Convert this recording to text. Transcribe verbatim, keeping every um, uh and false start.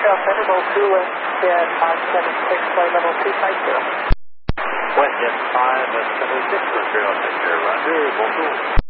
Trail Center, level two, Westjet five seven six, flight level two five zero. Westjet five seven six, Trail Center, roger, bonjour.